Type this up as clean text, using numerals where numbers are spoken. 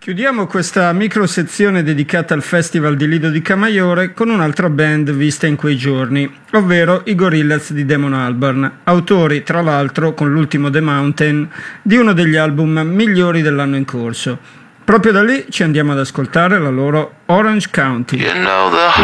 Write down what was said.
Chiudiamo questa micro sezione dedicata al Festival di Lido di Camaiore con un'altra band vista in quei giorni, ovvero i Gorillaz di Damon Albarn, autori tra l'altro con l'ultimo The Mountain di uno degli album migliori dell'anno in corso. Proprio da lì ci andiamo ad ascoltare la loro Orange County. You know the